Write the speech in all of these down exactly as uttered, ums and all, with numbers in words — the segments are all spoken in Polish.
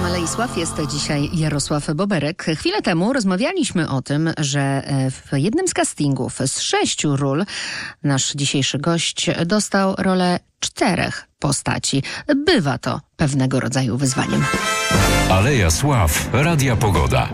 Alei Sław jest dzisiaj Jarosław Boberek. Chwilę temu rozmawialiśmy o tym, że w jednym z castingów z sześciu ról nasz dzisiejszy gość dostał rolę czterech postaci. Bywa to pewnego rodzaju wyzwaniem. Aleja Sław, Radia Pogoda.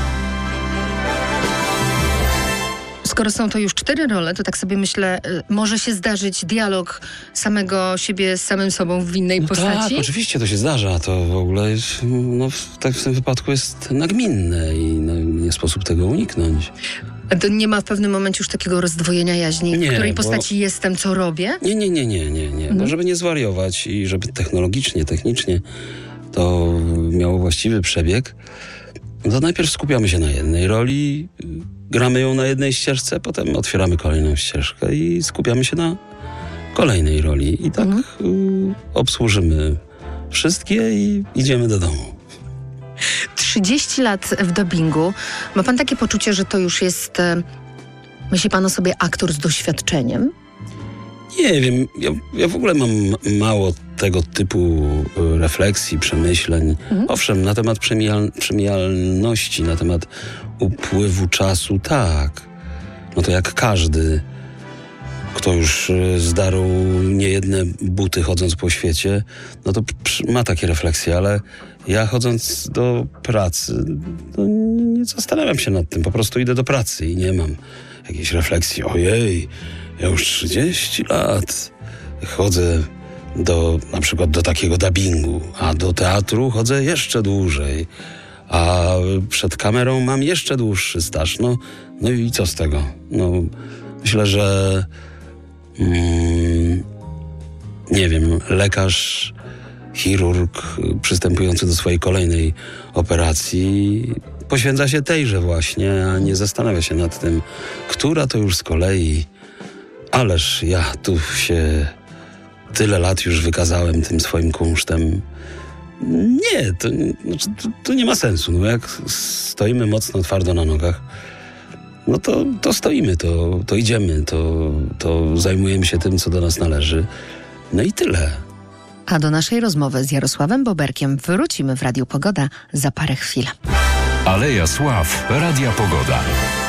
Skoro są to już cztery role, to tak sobie myślę, może się zdarzyć dialog samego siebie z samym sobą w innej no postaci? Tak, oczywiście to się zdarza. To w ogóle jest, no, w, tak w tym wypadku jest nagminne i no, nie sposób tego uniknąć. A to nie ma w pewnym momencie już takiego rozdwojenia jaźni, Nie, w której bo- postaci jestem, co robię? Nie, nie, nie, nie, nie, nie. Bo żeby nie zwariować i żeby technologicznie, technicznie to miało właściwy przebieg, no to najpierw skupiamy się na jednej roli, gramy ją na jednej ścieżce, potem otwieramy kolejną ścieżkę i skupiamy się na kolejnej roli. I tak Mhm. y, obsłużymy wszystkie i idziemy do domu. trzydzieści lat w dubbingu. Ma pan takie poczucie, że to już jest, e, myśli pan o sobie, aktor z doświadczeniem? Nie wiem, ja, ja w ogóle mam mało tego typu y, refleksji, przemyśleń. Mhm. Owszem, na temat przemijal, przemijalności, na temat upływu czasu, tak. No to jak każdy, kto już y, zdarł niejedne buty chodząc po świecie, no to przy, ma takie refleksje, ale ja chodząc do pracy, no nie zastanawiam się nad tym, po prostu idę do pracy i nie mam jakiejś refleksji. Ojej, ja już trzydzieści lat chodzę do, na przykład do takiego dubbingu, a do teatru chodzę jeszcze dłużej, a przed kamerą mam jeszcze dłuższy staż. No, no i co z tego? No, myślę, że mm, nie wiem, lekarz, chirurg przystępujący do swojej kolejnej operacji poświęca się tejże właśnie, a nie zastanawia się nad tym, która to już z kolei. Ależ ja tu się tyle lat już wykazałem tym swoim kunsztem. Nie, to, znaczy, to, to nie ma sensu. No jak stoimy mocno, twardo na nogach, no to, to stoimy, to, to idziemy, to, to zajmujemy się tym, co do nas należy. No i tyle. A do naszej rozmowy z Jarosławem Boberkiem wrócimy w Radiu Pogoda za parę chwil. Aleja Sław, Radia Pogoda.